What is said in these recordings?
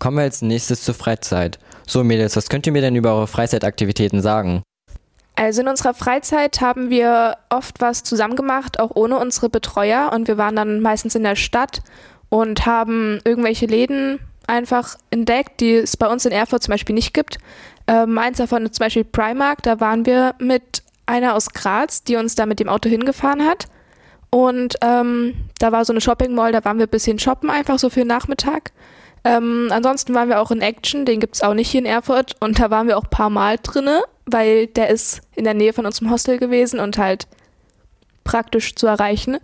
Kommen wir als nächstes zur Freizeit. So Mädels, was könnt ihr mir denn über eure Freizeitaktivitäten sagen? Also in unserer Freizeit haben wir oft was zusammen gemacht, auch ohne unsere Betreuer. Und wir waren dann meistens in der Stadt und haben irgendwelche Läden einfach entdeckt, die es bei uns in Erfurt zum Beispiel nicht gibt. Eins davon ist zum Beispiel Primark. Da waren wir mit einer aus Graz, die uns da mit dem Auto hingefahren hat. Und da war so eine Shopping Mall, da waren wir ein bisschen shoppen, einfach so für den Nachmittag. Ansonsten waren wir auch in Action, den gibt es auch nicht hier in Erfurt. Und da waren wir auch ein paar Mal drinne, weil der ist in der Nähe von unserem Hostel gewesen und halt praktisch zu erreichen.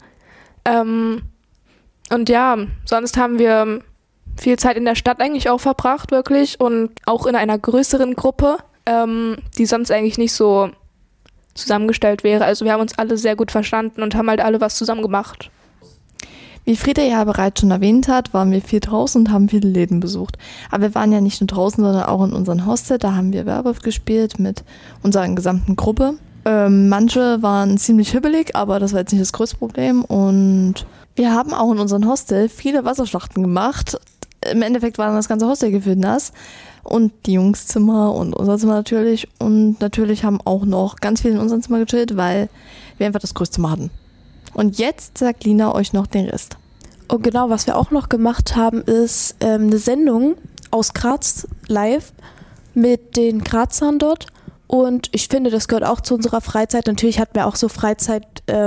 Und ja, sonst haben wir viel Zeit in der Stadt eigentlich auch verbracht, wirklich. Und auch in einer größeren Gruppe, die sonst eigentlich nicht so zusammengestellt wäre. Also wir haben uns alle sehr gut verstanden und haben halt alle was zusammen gemacht. Wie Frieda ja bereits schon erwähnt hat, waren wir viel draußen und haben viele Läden besucht. Aber wir waren ja nicht nur draußen, sondern auch in unserem Hostel. Da haben wir Werwolf gespielt mit unserer gesamten Gruppe. Manche waren ziemlich hibbelig, aber das war jetzt nicht das größte Problem. Und wir haben auch in unserem Hostel viele Wasserschlachten gemacht. Im Endeffekt war dann das ganze Hostel gefüllt nass. Und die Jungszimmer und unser Zimmer natürlich. Und natürlich haben auch noch ganz viele in unserem Zimmer gechillt, weil wir einfach das größte Zimmer hatten. Und jetzt sagt Lina euch noch den Rest. Und genau, was wir auch noch gemacht haben, ist eine Sendung aus Graz live mit den Grazern dort. Und ich finde, das gehört auch zu unserer Freizeit. Natürlich hatten wir auch so Freizeit,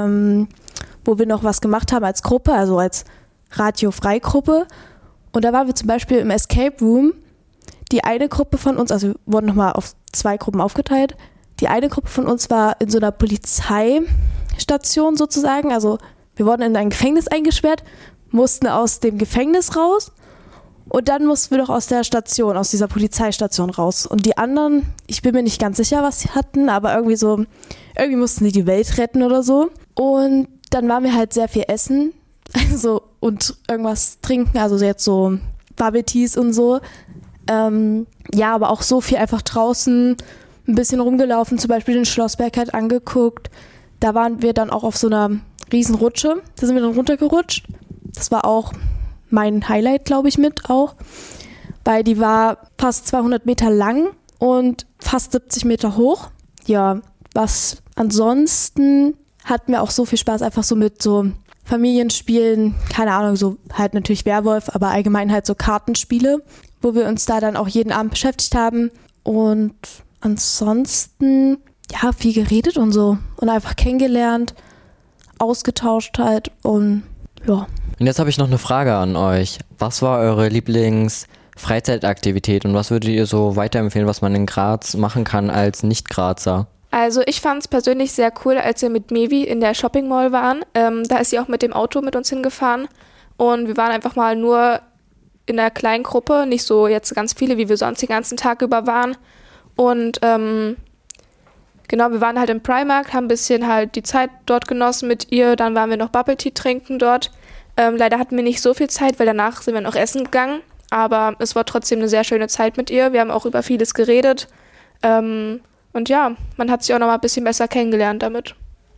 wo wir noch was gemacht haben als Gruppe, also als Radio-Freigruppe. Und da waren wir zum Beispiel im Escape Room. Die eine Gruppe von uns, also wir wurden nochmal auf 2 Gruppen aufgeteilt. Die eine Gruppe von uns war in so einer Polizeistation sozusagen. Also wir wurden in ein Gefängnis eingesperrt, mussten aus dem Gefängnis raus und dann mussten wir doch aus der Station, aus dieser Polizeistation raus. Und die anderen, ich bin mir nicht ganz sicher, was sie hatten, aber irgendwie mussten sie die Welt retten oder so. Und dann waren wir halt sehr viel essen, also und irgendwas trinken, also jetzt so Bubble Teas und so. Ja, aber auch so viel einfach draußen ein bisschen rumgelaufen, zum Beispiel den Schlossberg halt angeguckt. Da waren wir dann auch auf so einer riesen Rutsche. Da sind wir dann runtergerutscht. Das war auch mein Highlight, glaube ich, mit auch. Weil die war fast 200 Meter lang und fast 70 Meter hoch. Ja, was ansonsten hatten wir auch so viel Spaß, einfach so mit so Familienspielen, keine Ahnung, so halt natürlich Werwolf, aber allgemein halt so Kartenspiele, wo wir uns da dann auch jeden Abend beschäftigt haben. Und ansonsten, ja, viel geredet und so. Und einfach kennengelernt, ausgetauscht halt und ja. Und jetzt habe ich noch eine Frage an euch. Was war eure Lieblings-Freizeitaktivität und was würdet ihr so weiterempfehlen, was man in Graz machen kann als Nicht-Grazer? Also ich fand es persönlich sehr cool, als wir mit Mevi in der Shopping Mall waren. Da ist sie auch mit dem Auto mit uns hingefahren und wir waren einfach mal nur in einer kleinen Gruppe, nicht so jetzt ganz viele, wie wir sonst den ganzen Tag über waren. Und genau, wir waren halt im Primark, haben ein bisschen halt die Zeit dort genossen mit ihr. Dann waren wir noch Bubble Tea trinken dort. Leider hatten wir nicht so viel Zeit, weil danach sind wir noch essen gegangen. Aber es war trotzdem eine sehr schöne Zeit mit ihr. Wir haben auch über vieles geredet. Und ja, man hat sich auch noch mal ein bisschen besser kennengelernt damit.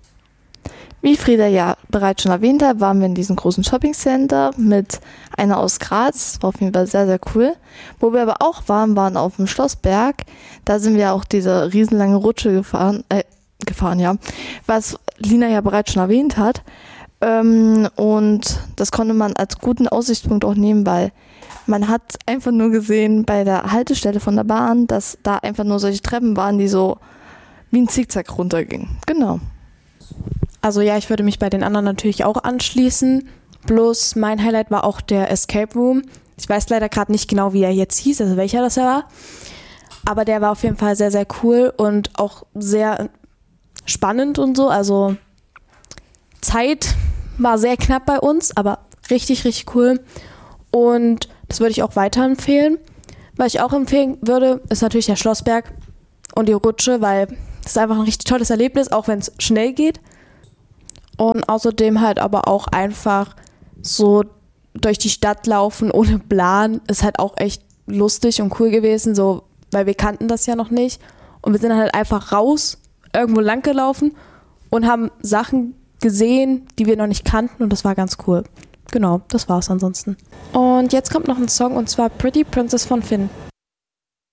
Wie Frieda ja bereits schon erwähnt hat, waren wir in diesem großen Shoppingcenter mit einer aus Graz. War auf jeden Fall sehr, sehr cool. Wo wir aber auch waren auf dem Schlossberg. Da sind wir auch diese riesenlange Rutsche gefahren, ja, was Lina ja bereits schon erwähnt hat. Und das konnte man als guten Aussichtspunkt auch nehmen, weil man hat einfach nur gesehen bei der Haltestelle von der Bahn, dass da einfach nur solche Treppen waren, die so wie ein Zickzack runtergingen. Genau. Also ja, ich würde mich bei den anderen natürlich auch anschließen. Bloß mein Highlight war auch der Escape Room. Ich weiß leider gerade nicht genau, wie er jetzt hieß, also welcher das war. Aber der war auf jeden Fall sehr, sehr cool und auch sehr spannend und so. Also Zeit war sehr knapp bei uns, aber richtig, richtig cool. Und das würde ich auch weiterempfehlen. Was ich auch empfehlen würde, ist natürlich der Schlossberg und die Rutsche, weil das ist einfach ein richtig tolles Erlebnis, auch wenn es schnell geht. Und außerdem halt aber auch einfach so durch die Stadt laufen ohne Plan ist halt auch echt lustig und cool gewesen, so, weil wir kannten das ja noch nicht. Und wir sind dann halt einfach raus, irgendwo lang gelaufen und haben Sachen gesehen, die wir noch nicht kannten und das war ganz cool. Genau, das war's ansonsten. Und jetzt kommt noch ein Song und zwar Pretty Princess von Finn.